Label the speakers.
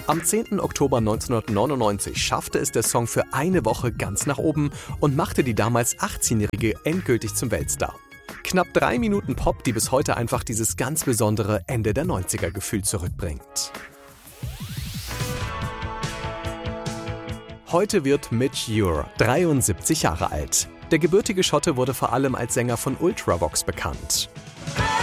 Speaker 1: Am 10. Oktober 1999 schaffte es der Song für eine Woche ganz nach oben und machte die damals 18-Jährige endgültig zum Weltstar. Knapp 3 Minuten Pop, die bis heute einfach dieses ganz besondere Ende der 90er-Gefühl zurückbringt. Heute wird Midge Ure 73 Jahre alt. Der gebürtige Schotte wurde vor allem als Sänger von Ultravox bekannt.